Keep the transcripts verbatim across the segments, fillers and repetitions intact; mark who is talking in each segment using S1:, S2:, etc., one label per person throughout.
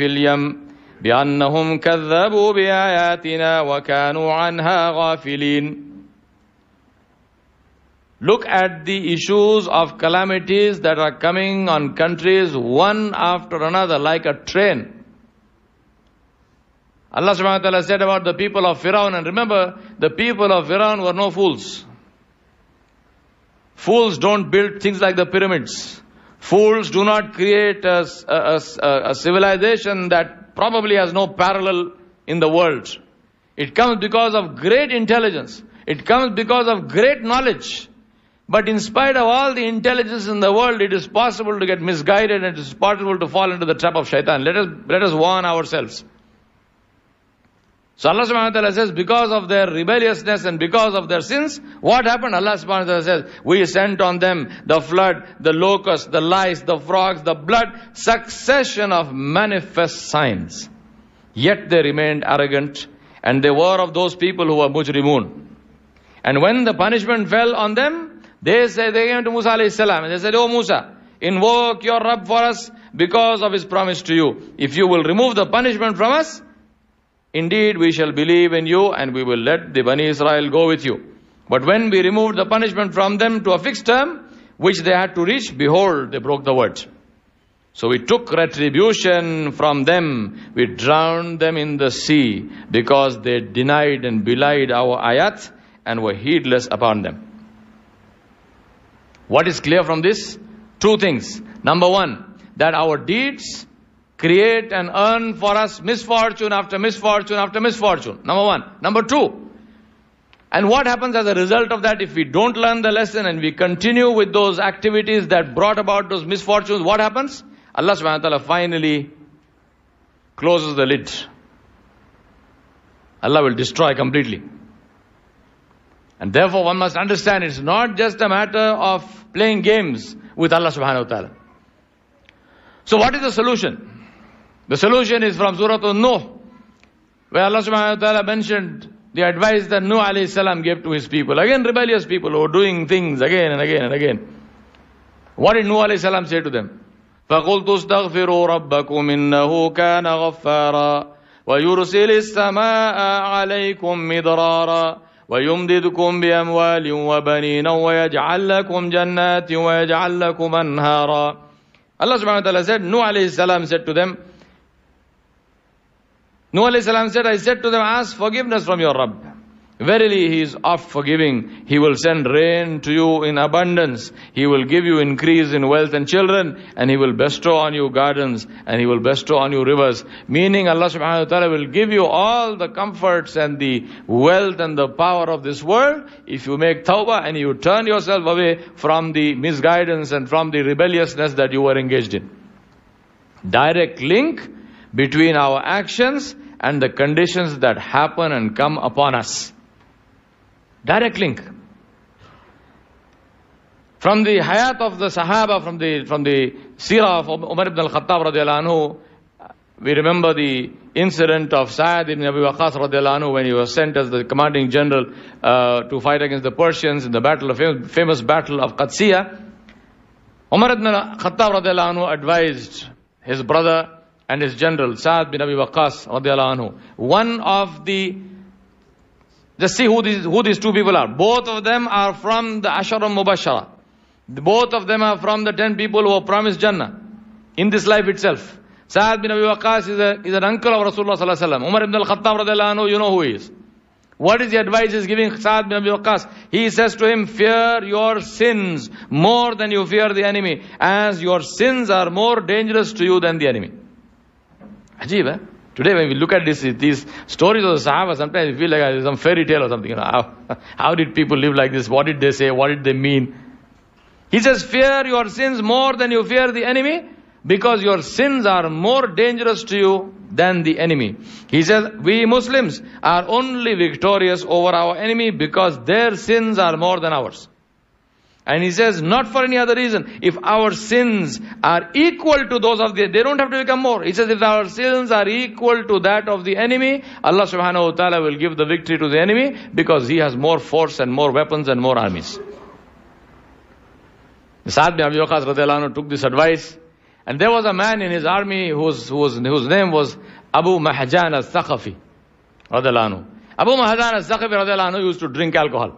S1: في اليم بأنهم كذبوا بآياتنا وكانوا عنها غافلين. Look at the issues of calamities that are coming on countries one after another like a train. Allah subhanahu wa ta'ala said about the people of Firaun, and remember, the people of Firaun were no fools. Fools don't build things like the pyramids. Fools do not create a, a, a, a civilization that probably has no parallel in the world. It comes because of great intelligence. It comes because of great knowledge. But in spite of all the intelligence in the world, it is possible to get misguided and it is possible to fall into the trap of shaitan. Let us, let us warn ourselves. So Allah subhanahu wa ta'ala says, because of their rebelliousness and because of their sins, what happened? Allah subhanahu wa ta'ala says, we sent on them the flood, the locusts, the lice, the frogs, the blood, succession of manifest signs. Yet they remained arrogant, and they were of those people who were mujrimun. And when the punishment fell on them, they said, they came to Musa alayhi salam, and they said, "O Musa, invoke your Rabb for us because of his promise to you. If you will remove the punishment from us, indeed we shall believe in you and we will let the Bani Israel go with you." But when we removed the punishment from them to a fixed term, which they had to reach, behold, they broke the word. So we took retribution from them. We drowned them in the sea because they denied and belied our ayat and were heedless upon them. What is clear from this? Two things. Number one, that our deeds create and earn for us misfortune after misfortune after misfortune. Number one. Number two, and what happens as a result of that if we don't learn the lesson and we continue with those activities that brought about those misfortunes? What happens? Allah subhanahu wa ta'ala finally closes the lid. Allah will destroy completely. And therefore one must understand it's not just a matter of playing games with Allah subhanahu wa ta'ala. So what is the solution? The solution is from Surah An-Nuh, where Allah subhanahu wa ta'ala mentioned the advice that Nuh alayhi salam gave to his people. Again, rebellious people who are doing things again and again and again. What did Nuh alayhi salam say to them? فَقُلْتُ اسْتَغْفِرُوا رَبَّكُمْ إِنَّهُ كَانَ غَفَّارًا وَيُرْسِلِ السَّمَاءَ عَلَيْكُمْ مِدْرَارًا وَيُمْدِدْكُمْ بِأَمْوَالٍ وَبَنِينَ وَيَجْعَلْ لَكُمْ جَنَّاتٍ وَيَجْعَلْ لَكُمْ أَنْهَارًا. Allah subhanahu wa ta'ala said, Nuh alayhi salam said to them, Nuh alayhi salam said, I said to them, ask forgiveness from your Rabb. Verily, He is oft forgiving. He will send rain to you in abundance. He will give you increase in wealth and children. And He will bestow on you gardens. And He will bestow on you rivers. Meaning Allah subhanahu wa ta'ala will give you all the comforts and the wealth and the power of this world if you make tawbah and you turn yourself away from the misguidance and from the rebelliousness that you were engaged in. Direct link between our actions and the conditions that happen and come upon us. Direct link. From the hayat of the Sahaba, from the from the seerah of Umar ibn al-Khattab radiallahu anhu, we remember the incident of Sa'ad ibn Abi Waqqas radiallahu anhu when he was sent as the commanding general uh, to fight against the Persians in the battle, the famous, famous battle of Qadsiya. Umar ibn al-Khattab radiallahu anhu advised his brother and his general, Sa'ad bin Abi Waqqas radiallahu anhu. One of the, just see who these, who these two people are. Both of them are from the Ashara Mubashara. Both of them are from the ten people who were promised Jannah in this life itself. Sa'ad bin Abi Waqqas is, a, is an uncle of Rasulullah sallallahu alaihi wasallam. Umar ibn al-Khattab radiallahu anhu, you know who he is. What is the advice he's giving Sa'ad bin Abi Waqqas? He says to him, fear your sins more than you fear the enemy, as your sins are more dangerous to you than the enemy. Ajib, eh? Today when we look at this, these stories of the Sahaba, sometimes we feel like some fairy tale or something. You know, how, how did people live like this? What did they say? What did they mean? He says, fear your sins more than you fear the enemy, because your sins are more dangerous to you than the enemy. He says, we Muslims are only victorious over our enemy because their sins are more than ours. And he says, not for any other reason. If our sins are equal to those of the, they don't have to become more. He says, if our sins are equal to that of the enemy, Allah subhanahu wa ta'ala will give the victory to the enemy because He has more force and more weapons and more armies. Sa'ad bin Abi Waqqas radiallahu anhu took this advice And there was a man in his army whose, whose, whose name was Abu Mahjan al-Thaqafi, radiyallahu anhu. Abu Mahjan al-Thaqafi, radiyallahu anhu, used to drink alcohol.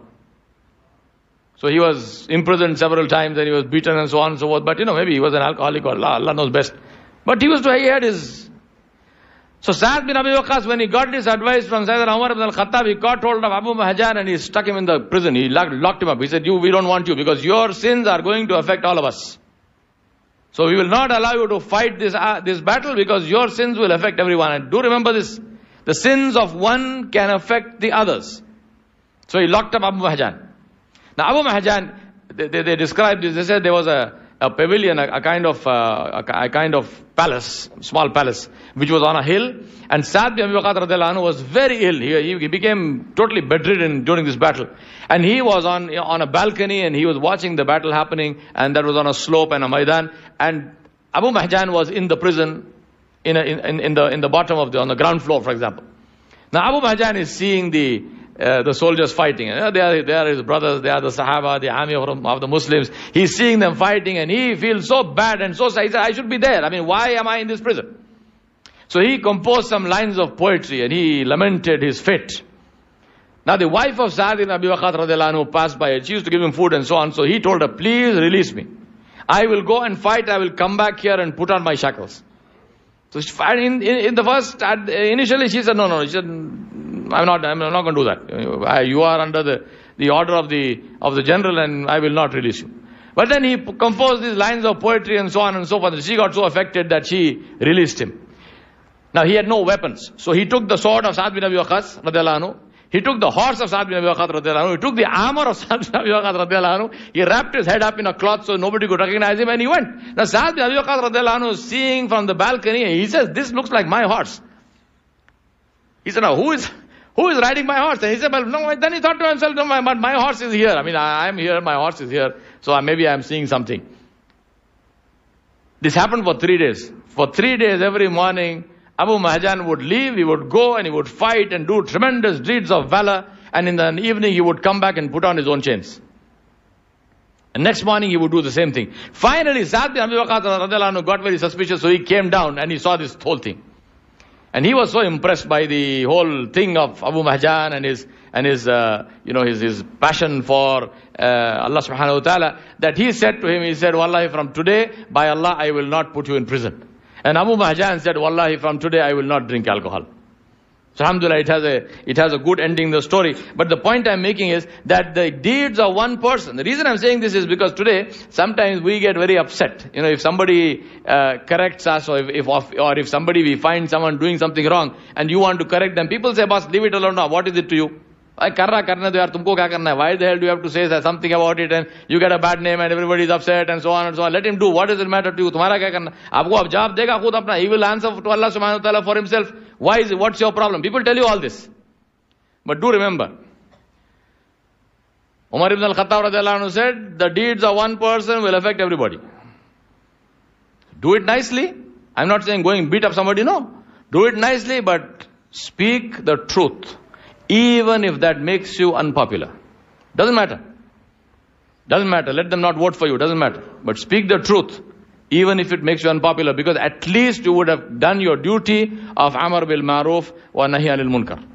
S1: So he was imprisoned several times and he was beaten and so on and so forth. But you know, maybe he was an alcoholic or Allah, Allah knows best. But he was to, he had his... So Sa'ad bin Abi Waqqas, when he got this advice from Sayyidina Umar ibn al-Khattab, he caught hold of Abu Mahjan and he stuck him in the prison. He locked, locked him up. He said, you, we don't want you because your sins are going to affect all of us. So we will not allow you to fight this, uh, this battle because your sins will affect everyone. And do remember this, the sins of one can affect the others. So he locked up Abu Mahjan. Now Abu Mahjan, they, they, they described this, they said there was a, a pavilion, a, a kind of, uh, a, a kind of palace, small palace, which was on a hill. And Sa'ad bin Abi Waqqas radhiyallahu anhu was very ill. He, he became totally bedridden during this battle. And he was on, on a balcony and he was watching the battle happening, and that was on a slope and a maidan. And Abu Mahjan was in the prison, in, a, in, in, the, in the bottom of the, on the ground floor, for example. Now Abu Mahjan is seeing the, Uh, the soldiers fighting. You know, they are, they are his brothers, they are the Sahaba, the army of, of the Muslims. He's seeing them fighting and he feels so bad and so sad. He said, I should be there. I mean, why am I in this prison? So he composed some lines of poetry and he lamented his fate. Now the wife of Sa'ad bin Abi Waqqas radhiyallahu anhu passed by. She used to give him food and so on. So he told her, please release me. I will go and fight. I will come back here and put on my shackles. So she, in, in, in the first, initially she said, no, no. She said, I'm not, I'm not going to do that. You are under the, the order of the, of the general and I will not release you. But then he composed these lines of poetry and so on and so forth. She got so affected that she released him. Now he had no weapons. So he took the sword of Sa'ad bin Abi Waqqas radhiyallahu anhu. He took the horse of Sa'ad bin Abi Waqqas radhiyallahu anhu. He took the armor of Sa'ad bin Abi Waqqas radhiyallahu anhu. He wrapped his head up in a cloth so nobody could recognize him and he went. Now Sa'ad bin Abi Waqqas radhiyallahu anhu is seeing from the balcony. He says, this looks like my horse. He said, now who is... Who is riding my horse? And he said, well, no, then he thought to himself, no, my, my horse is here. I mean, I am here, my horse is here. So maybe I am seeing something. This happened for three days. For three days, every morning, Abu Mahjan would leave, he would go and he would fight and do tremendous deeds of valor. And in the evening, he would come back and put on his own chains. And next morning, he would do the same thing. Finally, Sa'ad bin Abi Waqqas radhiyallahu anhu got very suspicious, so he came down and he saw this whole thing. And he was so impressed by the whole thing of Abu Mahjan and his, and his, uh, you know, his, his passion for uh, Allah subhanahu wa ta'ala, that he said to him, he said, Wallahi, from today, by Allah, I will not put you in prison. And Abu Mahjan said, Wallahi, from today, I will not drink alcohol. So alhamdulillah, it has a, it has a good ending, the story. But the point I'm making is that the deeds of one person. The reason I'm saying this is because today, sometimes we get very upset. You know, if somebody uh, corrects us or if, if, or if somebody, we find someone doing something wrong and you want to correct them, people say, boss, leave it alone now. What is it to you? Why the hell do you have to say something about it and you get a bad name and everybody is upset and so on and so on. Let him do. What does it matter to you? Tumhara kya karna? Aapko ab jawab dega khud apna. He will answer to Allah subhanahu wa ta'ala for himself. Why is it? What's your problem? People tell you all this. But do remember, Umar ibn al-Khattab radhiyallahu anhu said, the deeds of one person will affect everybody. Do it nicely. I'm not saying going beat up somebody, no. Do it nicely, but speak the truth. Even if that makes you unpopular. Doesn't matter. Doesn't matter. Let them not vote for you. Doesn't matter. But speak the truth. Even if it makes you unpopular. Because at least you would have done your duty of Amr bil Ma'ruf wa Nahi anil Munkar.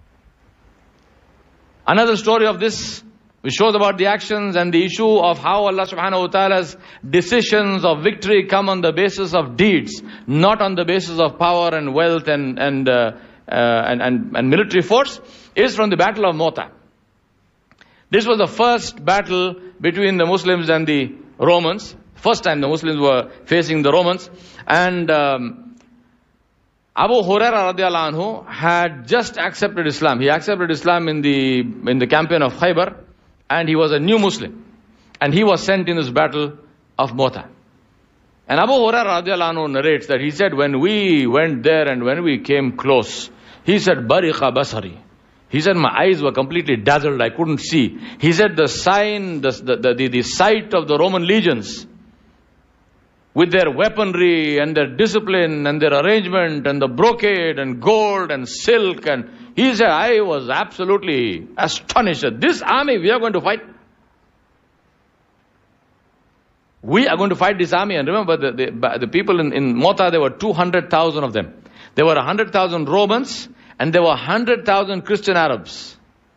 S1: Another story of this, which shows about the actions and the issue of how Allah subhanahu wa ta'ala's decisions of victory come on the basis of deeds. Not on the basis of power and wealth and, and, uh, uh, and, and, and military force. Is from the Battle of Mu'tah. This was the first battle between the Muslims and the Romans. First time the Muslims were facing the Romans. And um, Abu Hurairah radiallahu anhu had just accepted Islam. He accepted Islam in the, in the campaign of Khaybar. And he was a new Muslim. And he was sent in this battle of Mu'tah. And Abu Hurairah radiallahu anhu narrates that he said, when we went there and when we came close, he said, Bariqa Basari. He said, my eyes were completely dazzled. I couldn't see. He said, the sign, the, the, the, the sight of the Roman legions with their weaponry and their discipline and their arrangement and the brocade and gold and silk. And he said, I was absolutely astonished at this army we are going to fight. We are going to fight this army. And remember, the, the, the people in, in Mota, there were two hundred thousand of them. There were one hundred thousand Romans and there were one hundred thousand Christian Arabs.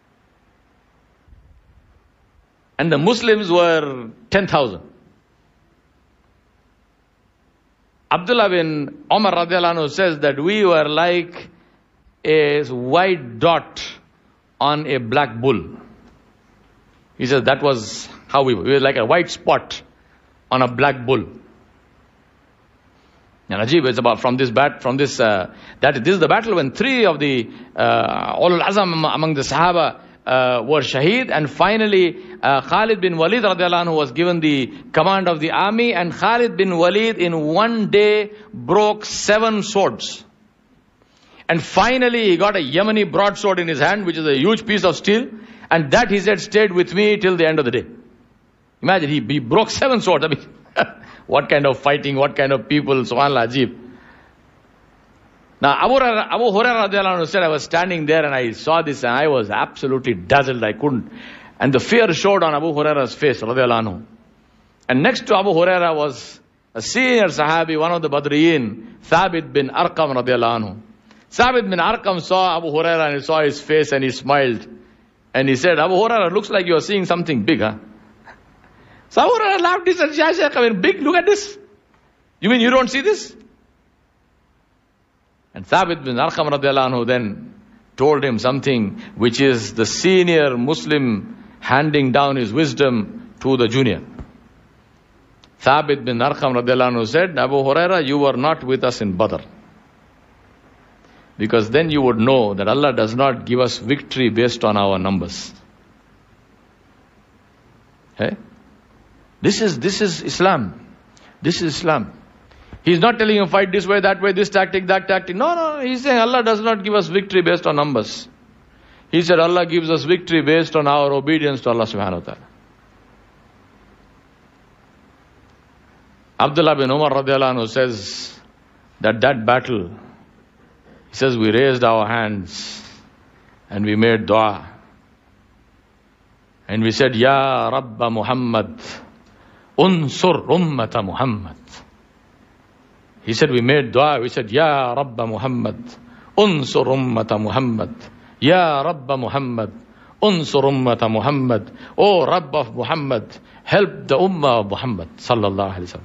S1: And the Muslims were ten thousand. Abdullah bin Umar radiallahu anhu says that we were like a white dot on a black bull. He says that was how we were. We were like a white spot on a black bull. And Ajib is about from this bat, from this, uh, that this is the battle when three of the uh, Ulul Azam among the Sahaba uh, were shaheed, and finally uh, Khalid bin Walid radiallahu anhu was given the command of the army, and Khalid bin Walid in one day broke seven swords. And finally he got a Yemeni broadsword in his hand, which is a huge piece of steel, and that, he said, stayed with me till the end of the day. Imagine, he, he broke seven swords. I mean, what kind of fighting, what kind of people, subhanAllah, Ajib. Now, Abu, Abu Hurairah radiallahu anhu said, I was standing there and I saw this and I was absolutely dazzled. I couldn't. And the fear showed on Abu Hurairah's face, radiallahu anhu. And next to Abu Hurairah was a senior Sahabi, one of the Badriyin, Thabit bin Arqam radiallahu anhu. Thabit bin Arqam saw Abu Hurairah and he saw his face and he smiled. And he said, Abu Hurairah, looks like you are seeing something big, huh? So Abu Hurairah laughed. He said, Ya Shaykh, I mean, big, look at this. You mean you don't see this? And Thabit bin Arqam radiallahu anhu then told him something which is the senior Muslim handing down his wisdom to the junior. Thabit bin Arqam radiallahu anhu said, Abu Hurairah, you were not with us in Badr. Because then you would know that Allah does not give us victory based on our numbers. Hey? This is, this is Islam. This is Islam. He's not telling you fight this way, that way, this tactic, that tactic. No, no, he's saying Allah does not give us victory based on numbers. He said Allah gives us victory based on our obedience to Allah subhanahu wa ta'ala. Abdullah bin Umar radiallahu anhu says that that battle, he says we raised our hands and we made dua. And we said, Ya Rabba Muhammad, unsur ummata Muhammad. He said, we made dua. We said, Ya Rabba Muhammad, unsur ummata Muhammad. Ya Rabba Muhammad, unsur ummata Muhammad. Oh Rabb of Muhammad, help the ummah of Muhammad. Sallallahu Alaihi Wasallam.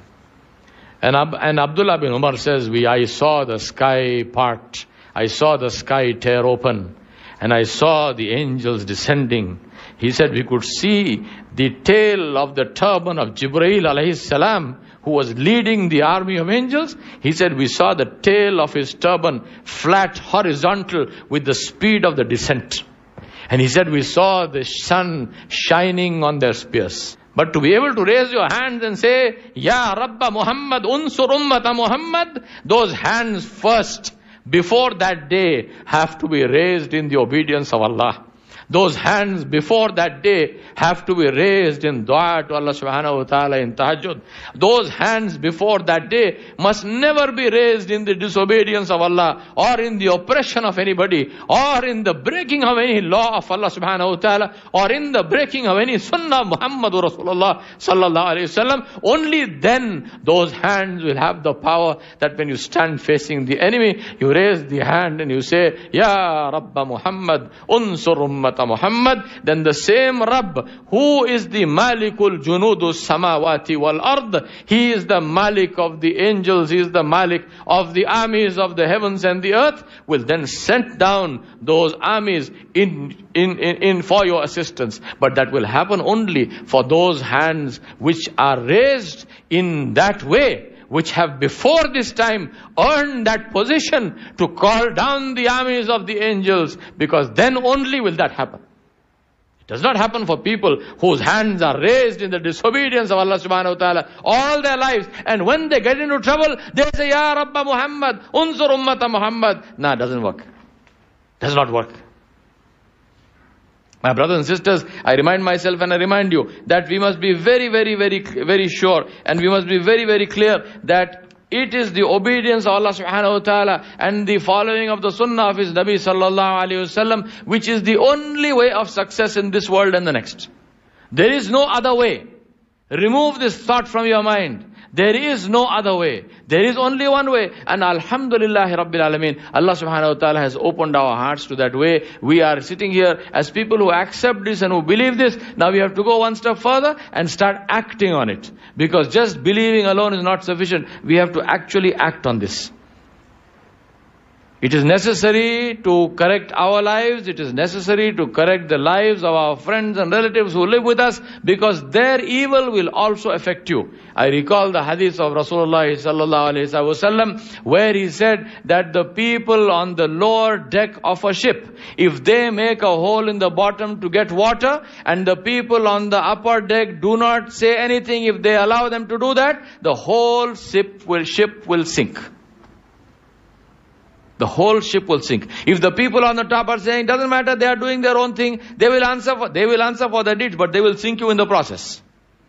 S1: And, Ab- and Abdullah bin Umar says, we, I saw the sky part. I saw the sky tear open. And I saw the angels descending. He said we could see the tail of the turban of Jibreel alayhi salam, who was leading the army of angels. He said we saw the tail of his turban flat, horizontal, with the speed of the descent. And he said we saw the sun shining on their spears. But to be able to raise your hands and say, Ya Rabba Muhammad, unsur ummata Muhammad, those hands first, before that day, have to be raised in the obedience of Allah. Those hands before that day have to be raised in dua to Allah subhanahu wa ta'ala in tahajjud. Those hands before that day must never be raised in the disobedience of Allah, or in the oppression of anybody, or in the breaking of any law of Allah subhanahu wa ta'ala, or in the breaking of any sunnah of Muhammadur Rasulullah sallallahu alayhi wasallam. Only then those hands will have the power that when you stand facing the enemy, you raise the hand and you say, Ya Rabba Muhammad, unsur ummat Muhammad. Then the same Rabb, who is the Malikul Junudus Samawati wal Ard, he is the Malik of the angels, he is the Malik of the armies of the heavens and the earth, will then send down those armies in, in, in, in for your assistance. But that will happen only for those hands which are raised in that way, which have before this time earned that position to call down the armies of the angels, because then only will that happen. It does not happen for people whose hands are raised in the disobedience of Allah subhanahu wa ta'ala all their lives, and when they get into trouble, they say, Ya Rabba Muhammad, unsur ummata Muhammad. Nah, it doesn't work. Does not work. My brothers and sisters, I remind myself and I remind you that we must be very, very, very, very sure, and we must be very, very clear that it is the obedience of Allah subhanahu wa ta'ala and the following of the sunnah of His Nabi sallallahu alayhi wasallam which is the only way of success in this world and the next. There is no other way. Remove this thought from your mind. There is no other way. There is only one way. And Alhamdulillah Rabbil Alameen, Allah subhanahu wa ta'ala has opened our hearts to that way. We are sitting here as people who accept this and who believe this. Now we have to go one step further and start acting on it. Because just believing alone is not sufficient. We have to actually act on this. It is necessary to correct our lives. It is necessary to correct the lives of our friends and relatives who live with us, because their evil will also affect you. I recall the hadith of Rasulullah sallallahu alaihi wasallam, where he said that the people on the lower deck of a ship, if they make a hole in the bottom to get water, and the people on the upper deck do not say anything, if they allow them to do that, the whole ship will, ship will sink. The whole ship will sink. If the people on the top are saying, doesn't matter, they are doing their own thing, they will answer for, they will answer for their deeds, but they will sink you in the process.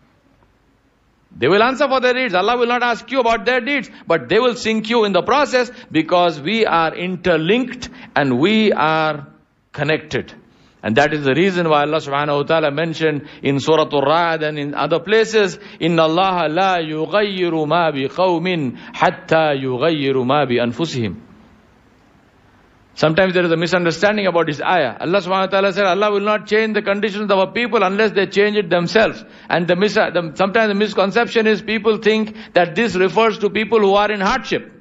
S1: They will answer for their deeds. Allah will not ask you about their deeds, but they will sink you in the process, because we are interlinked and we are connected. And that is the reason why Allah subhanahu wa ta'ala mentioned in Surah Al-Ra'd and in other places, Inna Allah la yughayyiru ma bi qawmin hatta yughayyiru ma bi anfusihim. Sometimes there is a misunderstanding about this ayah. Allah subhanahu wa ta'ala said, Allah will not change the conditions of a people unless they change it themselves. And the, mis- the sometimes the misconception is people think that this refers to people who are in hardship.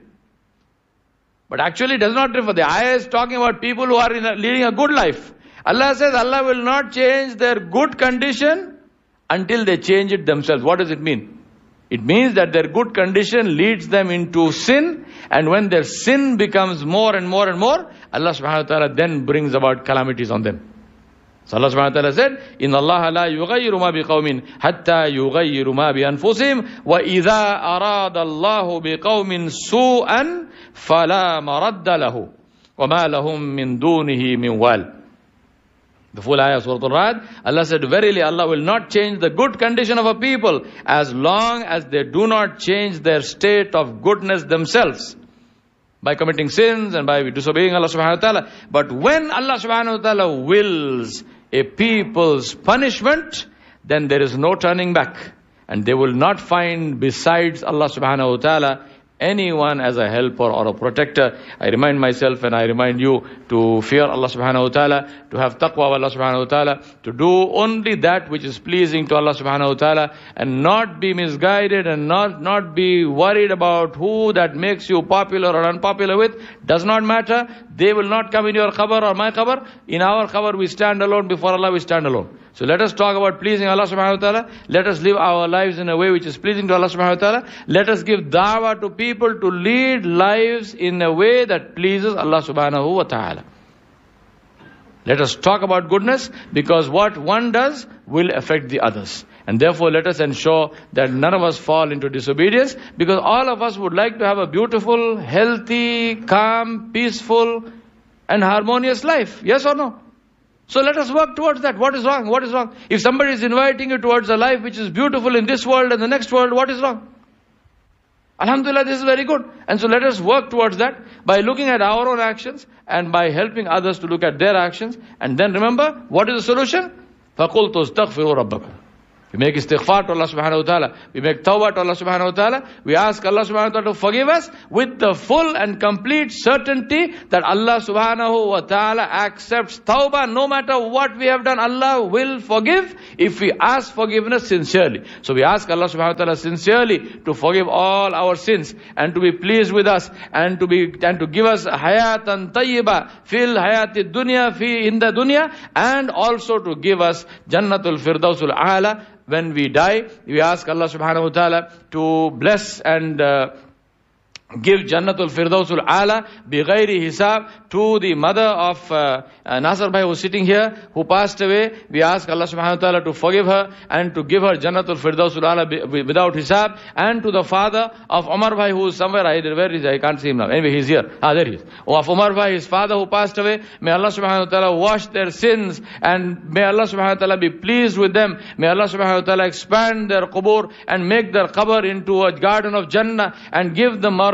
S1: But actually it does not refer. The ayah is talking about people who are in a, leading a good life. Allah says Allah will not change their good condition until they change it themselves. What does it mean? It means that their good condition leads them into sin, and when their sin becomes more and more and more, Allah subhanahu wa ta'ala then brings about calamities on them. So Allah subhanahu wa ta'ala said, Inna Allah la yughayyiru ma bi qawmin hatta yughayyiru ma bi anfusihim, wa idha arada Allahu bi qawmin su'an fala maradda lahu, wa ma lahum min dunihi min wal. The full ayah of Surah Al-Ra'd, Allah said, verily Allah will not change the good condition of a people as long as they do not change their state of goodness themselves by committing sins and by disobeying Allah subhanahu wa ta'ala. But when Allah subhanahu wa ta'ala wills a people's punishment, then there is no turning back. And they will not find besides Allah subhanahu wa ta'ala anyone as a helper or a protector. I remind myself and I remind you to fear Allah subhanahu wa ta'ala, to have taqwa of Allah subhanahu wa ta'ala, to do only that which is pleasing to Allah subhanahu wa ta'ala, and not be misguided and not, not be worried about who that makes you popular or unpopular with. Does not matter. They will not come in your khabar or my khabar. In our khabar we stand alone. Before Allah we stand alone. So let us talk about pleasing Allah subhanahu wa ta'ala. Let us live our lives in a way which is pleasing to Allah subhanahu wa ta'ala. Let us give da'wah to people to lead lives in a way that pleases Allah subhanahu wa ta'ala. Let us talk about goodness, because what one does will affect the others. And therefore let us ensure that none of us fall into disobedience, because all of us would like to have a beautiful, healthy, calm, peaceful and harmonious life. Yes or no? So let us work towards that. What is wrong? What is wrong? If somebody is inviting you towards a life which is beautiful in this world and the next world, what is wrong? Alhamdulillah, this is very good. And so let us work towards that by looking at our own actions and by helping others to look at their actions. And then remember, what is the solution? فَقُلْتُ اسْتَغْفِرُوا رَبَّكُمْ. We make istighfar to Allah subhanahu wa ta'ala. We make tawbah to Allah subhanahu wa ta'ala. We ask Allah subhanahu wa ta'ala to forgive us with the full and complete certainty that Allah subhanahu wa ta'ala accepts tawbah. No matter what we have done, Allah will forgive if we ask forgiveness sincerely. So we ask Allah subhanahu wa ta'ala sincerely to forgive all our sins and to be pleased with us and to be and to give us hayatan tayyiba fil hayati dunya fi in the dunya, and also to give us jannatul firdausul a'la. When we die, we ask Allah subhanahu wa ta'ala to bless and uh, give Jannatul Firdausul Ala bighayri hisab to the mother of uh, uh, Nasir Bhai, who is sitting here, who passed away. We ask Allah subhanahu wa ta'ala to forgive her and to give her Jannatul Firdausul Ala without hisab. And to the father of Umar Bhai, who is somewhere, I, where is he? I can't see him now. Anyway, he's here. Ah, there he is. Of Umar Bhai, his father who passed away. May Allah subhanahu wa ta'ala wash their sins, and may Allah subhanahu wa ta'ala be pleased with them. May Allah subhanahu wa ta'ala expand their qubur and make their qabr into a garden of Jannah and give them marf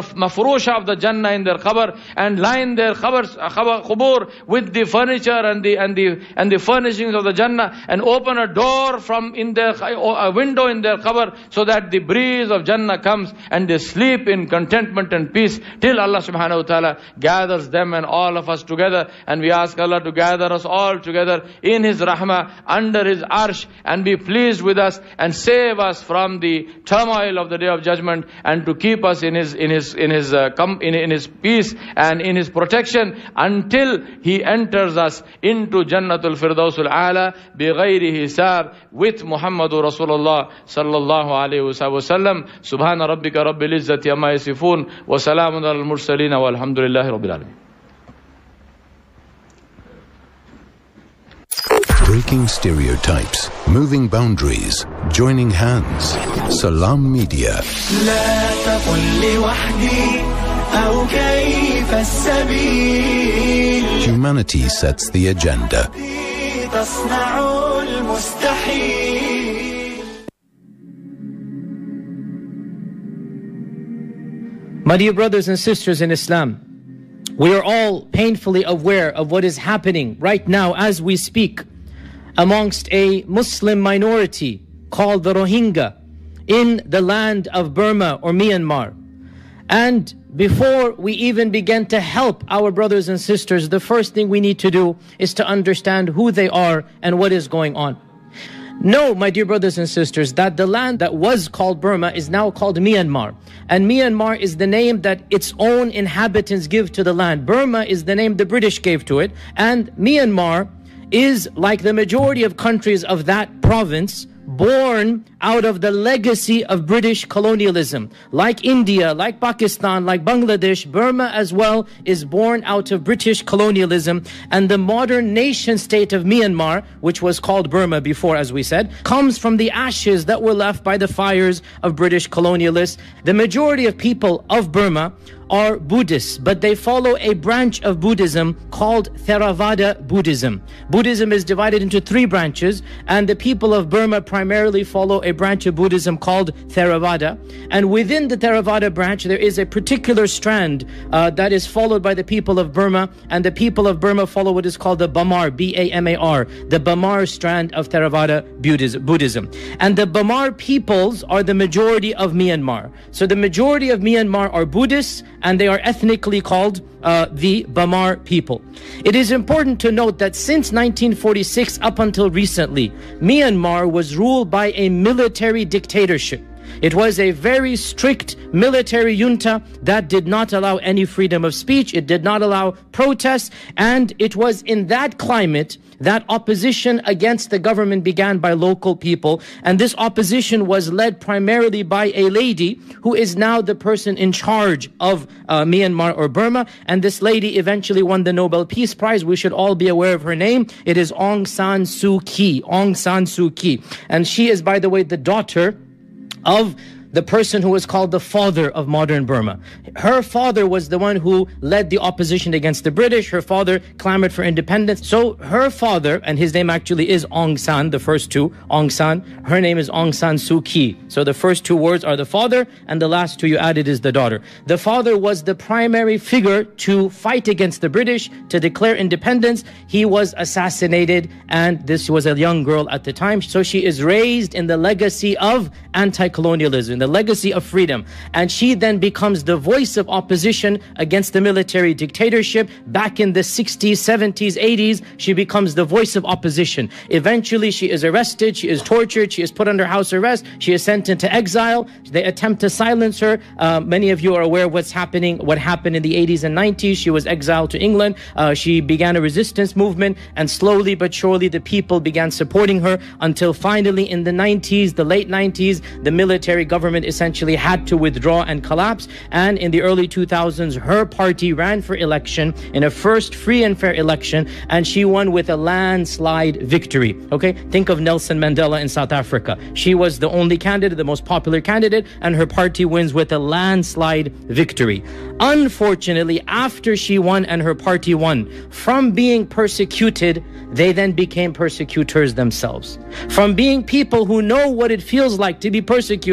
S1: mafrusha of the Jannah in their qabr, and line their qabrs, qubur with the furniture and the and the and the furnishings of the Jannah, and open a door from in their a window in their qabr, so that the breeze of Jannah comes and they sleep in contentment and peace till Allah subhanahu wa ta'ala gathers them and all of us together. And we ask Allah to gather us all together in His rahmah under His arsh, and be pleased with us and save us from the turmoil of the Day of Judgment, and to keep us in His in His in His uh, com, in, in His peace and in His protection until He enters us into Jannatul Firdausul A'la bighayri hisab with Muhammadur Rasulullah sallallahu alayhi wa sallam. Subhana rabbika rabbil izzati amma yasifun wa salamun alal mursalin walhamdulillahi rabbil alamin.
S2: Breaking stereotypes, moving boundaries, joining hands. Salam Media. Humanity sets the agenda.
S3: My dear brothers and sisters in Islam, we are all painfully aware of what is happening right now as we speak amongst a Muslim minority called the Rohingya in the land of Burma or Myanmar. And before we even begin to help our brothers and sisters, the first thing we need to do is to understand who they are and what is going on. Know, my dear brothers and sisters, that the land that was called Burma is now called Myanmar. And Myanmar is the name that its own inhabitants give to the land. Burma is the name the British gave to it. And Myanmar is, like the majority of countries of that province, born out of the legacy of British colonialism. Like India, like Pakistan, like Bangladesh, Burma as well is born out of British colonialism. And the modern nation state of Myanmar, which was called Burma before, as we said, comes from the ashes that were left by the fires of British colonialists. The majority of people of Burma are Buddhists, but they follow a branch of Buddhism called Theravada Buddhism. Buddhism is divided into three branches, and the people of Burma primarily follow a branch of Buddhism called Theravada. And within the Theravada branch, there is a particular strand uh, that is followed by the people of Burma, and the people of Burma follow what is called the Bamar, B A M A R, the Bamar strand of Theravada Buddhism. And the Bamar peoples are the majority of Myanmar. So the majority of Myanmar are Buddhists, and they are ethnically called uh, the Bamar people. It is important to note that since nineteen forty-six up until recently, Myanmar was ruled by a military dictatorship. It was a very strict military junta that did not allow any freedom of speech. It did not allow protests. And it was in that climate that opposition against the government began by local people. And this opposition was led primarily by a lady who is now the person in charge of uh, Myanmar or Burma. And this lady eventually won the Nobel Peace Prize. We should all be aware of her name. It is Aung San Suu Kyi. Aung San Suu Kyi. And she is, by the way, the daughter of the person who was called the father of modern Burma. Her father was the one who led the opposition against the British. Her father clamored for independence. So her father, and his name actually is Aung San, the first two, Aung San, her name is Aung San Suu Kyi. So the first two words are the father, and the last two you added is the daughter. The father was the primary figure to fight against the British, to declare independence. He was assassinated, and this was a young girl at the time. So she is raised in the legacy of anti-colonialism, the legacy of freedom. And she then becomes the voice of opposition against the military dictatorship. Back in the sixties, seventies, eighties, she becomes the voice of opposition. Eventually, she is arrested, she is tortured, she is put under house arrest, she is sent into exile. They attempt to silence her. Uh, many of you are aware of what's happening, what happened in the eighties and nineties. She was exiled to England. Uh, she began a resistance movement, and slowly but surely the people began supporting her until finally in the nineties, the late nineties, the military government essentially had to withdraw and collapse. And in the early two thousands, her party ran for election in a first free and fair election, and she won with a landslide victory. Okay, think of Nelson Mandela in South Africa. She was the only candidate, the most popular candidate, and her party wins with a landslide victory. Unfortunately, after she won and her party won, from being persecuted, they then became persecutors themselves. From being people who know what it feels like to be persecuted,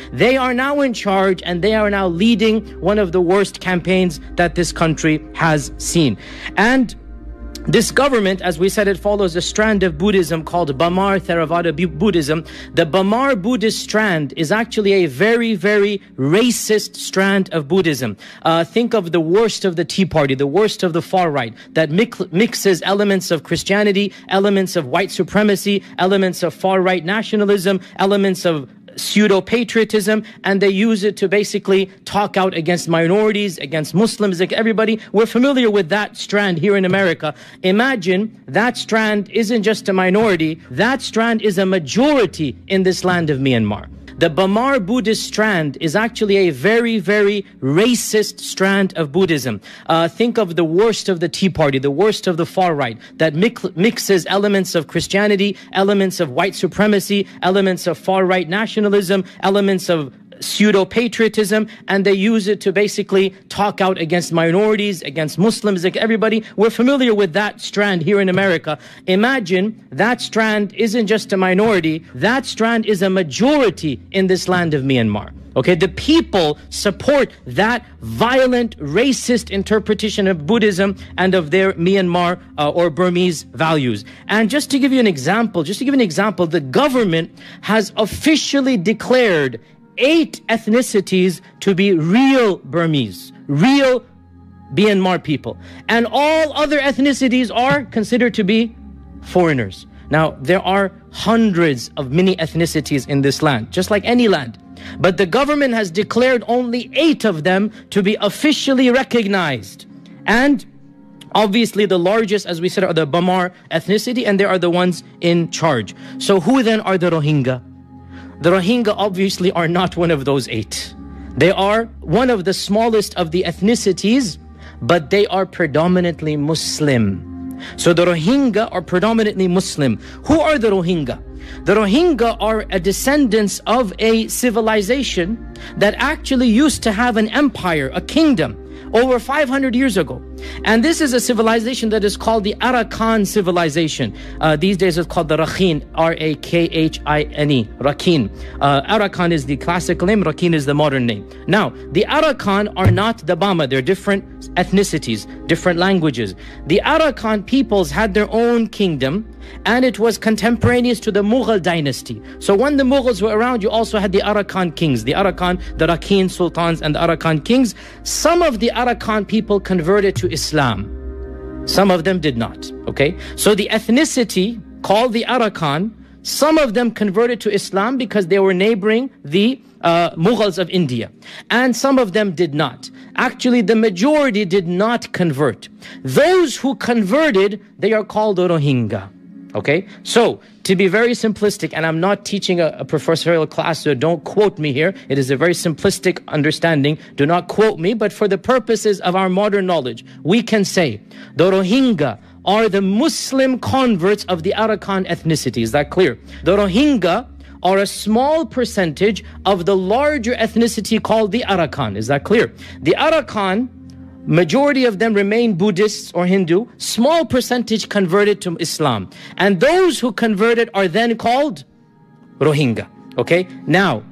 S3: They are now in charge, and they are now leading one of the worst campaigns that this country has seen. And this government, as we said, it follows a strand of Buddhism called Bamar Theravada Buddhism. The Bamar Buddhist strand is actually a very, very racist strand of Buddhism. Uh, think of the worst of the Tea Party, the worst of the far right, that mix, mixes elements of Christianity, elements of white supremacy, elements of far right nationalism, elements of pseudo-patriotism, and they use it to basically talk out against minorities, against Muslims, like everybody. We're familiar with that strand here in America. Imagine that strand isn't just a minority, that strand is a majority in this land of Myanmar. The Bamar Buddhist strand is actually a very, very racist strand of Buddhism. Uh, think of the worst of the Tea Party, the worst of the far right, that mix, mixes elements of Christianity, elements of white supremacy, elements of far right nationalism, elements of pseudo-patriotism, and they use it to basically talk out against minorities, against Muslims, like everybody. We're familiar with that strand here in America. Imagine that strand isn't just a minority, that strand is a majority in this land of Myanmar. Okay, the people support that violent, racist interpretation of Buddhism and of their Myanmar uh, or Burmese values. And just to give you an example, just to give you an example, the government has officially declared eight ethnicities to be real Burmese, real Myanmar people. And all other ethnicities are considered to be foreigners. Now, there are hundreds of many ethnicities in this land, just like any land. But the government has declared only eight of them to be officially recognized. And obviously the largest, as we said, are the Bamar ethnicity, and they are the ones in charge. So who then are the Rohingya? The Rohingya obviously are not one of those eight. They are one of the smallest of the ethnicities, but they are predominantly Muslim. So the Rohingya are predominantly Muslim. Who are the Rohingya? The Rohingya are a descendants of a civilization that actually used to have an empire, a kingdom, over five hundred years ago. And this is a civilization that is called the Arakan civilization. Uh, these days it's called the Rakhine, R A K H I N E, Rakhine. Uh, Arakan is the classical name, Rakhine is the modern name. Now, the Arakan are not the Bama, they're different ethnicities, different languages. The Arakan peoples had their own kingdom, and it was contemporaneous to the Mughal dynasty. So when the Mughals were around, you also had the Arakan kings, the Arakan, the Rakhine sultans and the Arakan kings. Some of the Arakan people converted to Islam. Some of them did not, okay? So the ethnicity called the Arakan, some of them converted to Islam because they were neighboring the uh, Mughals of India. And some of them did not. Actually, the majority did not convert. Those who converted, they are called the Rohingya. Okay, so to be very simplistic, and I'm not teaching a, a professorial class, so don't quote me here. It is a very simplistic understanding. Do not quote me, but for the purposes of our modern knowledge, we can say the Rohingya are the Muslim converts of the Arakan ethnicity. Is that clear? The Rohingya are a small percentage of the larger ethnicity called the Arakan. Is that clear? The Arakan, majority of them remain Buddhists or Hindu. Small percentage converted to Islam. And those who converted are then called Rohingya. Okay? Now,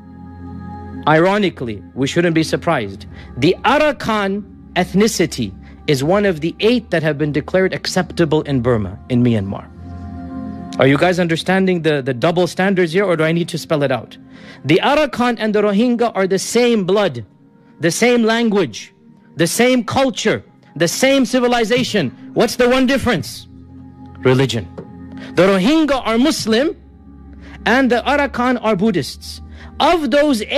S3: ironically, we shouldn't be surprised. The Arakan ethnicity is one of the eight that have been declared acceptable in Burma, in Myanmar. Are you guys understanding the, the double standards here, or do I need to spell it out? The Arakan and the Rohingya are the same blood, the same language, the same culture, the same civilization. What's the one difference? Religion. The Rohingya are Muslim and the Arakan are Buddhists. Of those